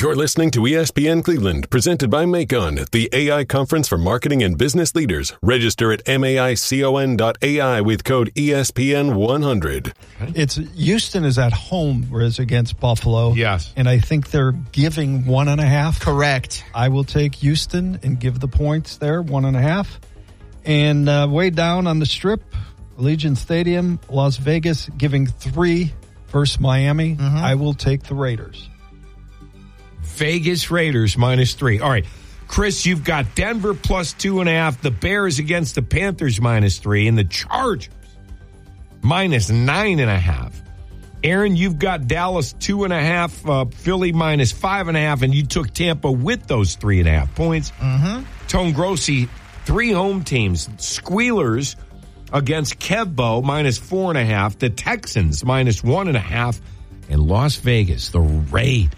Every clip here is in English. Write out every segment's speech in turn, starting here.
You're listening to ESPN Cleveland, presented by Macon, the AI conference for marketing and business leaders. Register at maicon.ai with code ESPN100. It's Houston is at home, whereas against Buffalo. Yes. And I think they're giving 1.5. Correct. I will take Houston and give the points there, 1.5. And way down on the Strip, Allegiant Stadium, Las Vegas, giving 3 versus Miami. I will take the Raiders. Vegas Raiders -3. All right, Chris, you've got Denver +2.5, the Bears against the Panthers -3, and the Chargers -9.5. Aaron, you've got Dallas 2.5, Philly -5.5, and you took Tampa with those 3.5 points. Tone Grossi, 3 home teams. Squealers against Kevbo -4.5, the Texans -1.5, and Las Vegas, the Raiders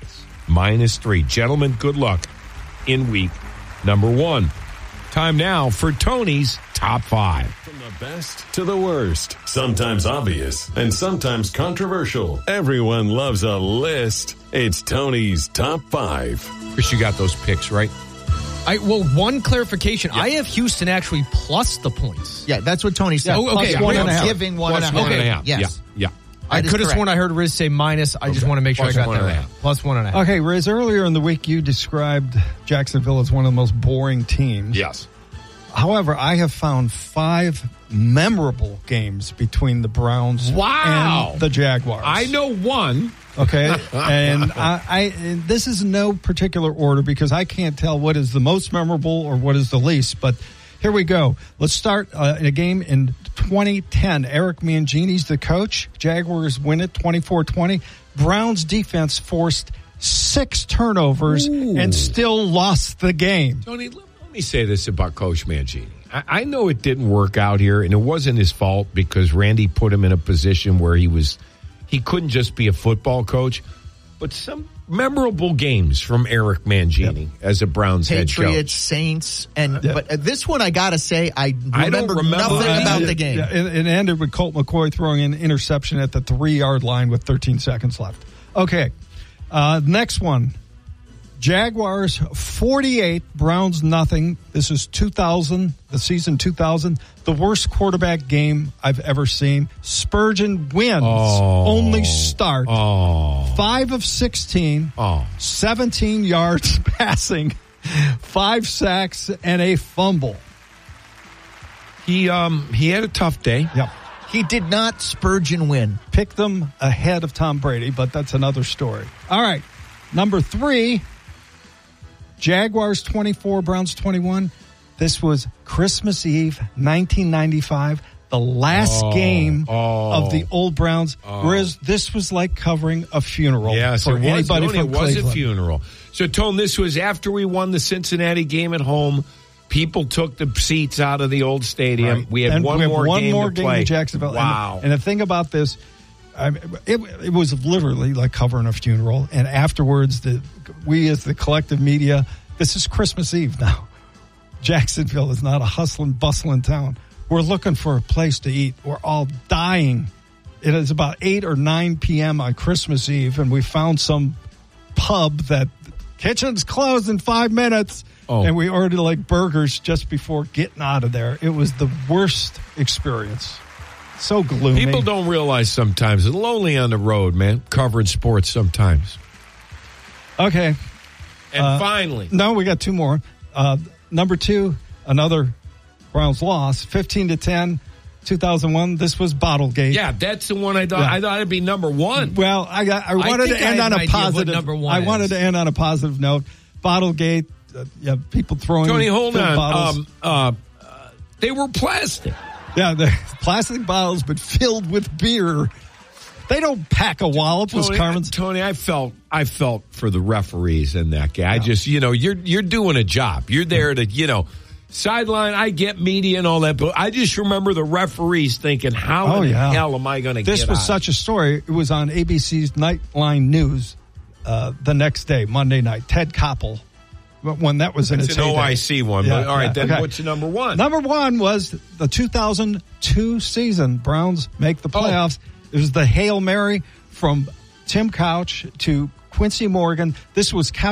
-3. Gentlemen, good luck in week number 1. Time now for Tony's Top 5. From the best to the worst, sometimes obvious and sometimes controversial. Everyone loves a list. It's Tony's Top 5. Chris, you got those picks, right? Well, one clarification. I have Houston actually plus the points. Yeah, that's what Tony said. Oh, okay. Plus 1.5. Giving 1.5. Plus 1.5. Yes. Yeah. I could have sworn I heard Riz say minus. I just want to make sure Plus I got that 1.5. right. Plus 1.5. Okay, Riz, earlier in the week you described Jacksonville as one of the most boring teams. Yes. However, I have found 5 memorable games between the Browns and the Jaguars. I know one. Okay, and and this is no particular order because I can't tell what is the most memorable or what is the least, but here we go. Let's start a game in 2010. Eric Mangini's the coach. Jaguars win it 24-20. Browns defense forced 6 turnovers and still lost the game. Tony, let me say this about Coach Mangini. I know it didn't work out here, and it wasn't his fault because Randy put him in a position where he couldn't just be a football coach, but some memorable games from Eric Mangini as a Browns head coach. Patriots, Saints, but this one I gotta say I remember nothing about the game. Yeah, it ended with Colt McCoy throwing an interception at the 3-yard line with 13 seconds left. Okay, next one. Jaguars 48, Browns nothing. This is 2000, the season 2000. The worst quarterback game I've ever seen. Spurgeon wins. Only start. 5 of 16. 17 yards passing. 5 sacks and a fumble. He had a tough day. Yep. He did not Spurgeon win. Picked them ahead of Tom Brady, but that's another story. All right. Number 3. Jaguars 24, Browns 21. This was Christmas Eve, 1995, the last game of the old Browns. Whereas this was like covering a funeral. Yes, for anybody from it was Cleveland. a funeral. So, Tone, this was after we won the Cincinnati game at home. People took the seats out of the old stadium. Right. We had one more game in Jacksonville. Wow. And the thing about this, it was literally like covering a funeral. And afterwards, we as the collective media, this is Christmas Eve now. Jacksonville is not a hustling, bustling town. We're looking for a place to eat. We're all dying. It is about 8 or 9 p.m. on Christmas Eve, and we found some pub that kitchen's closed in 5 minutes. And we ordered like burgers just before getting out of there. It was the worst experience. So gloomy. People don't realize sometimes it's lonely on the road, man, covering sports sometimes. Okay. And finally. No, we got 2 more. Number 2, another Browns loss, 15-10, 2001. This was Bottlegate. Yeah, that's the one I thought. Yeah. I thought it'd be number 1. Well, I wanted to end on a positive. Number 1 I wanted to end on a positive note. Bottlegate. People throwing. Tony, hold on. Bottles. They were plastic. Yeah, they're plastic bottles, but filled with beer. They don't pack a wallop. Was Carmen's. Tony, I felt for the referees in that game. I just, you're doing a job. You're there to, sideline. I get media and all that, but I just remember the referees thinking, how in the hell am I going to get This was such a story. It was on ABC's Nightline News the next day, Monday night. Ted Koppel. When that was in its heyday. It's an OIC one. Yeah, but all right, then okay. What's your number 1? Number 1 was the 2002 season. Browns make the playoffs. It was the Hail Mary from Tim Couch to Quincy Morgan. This was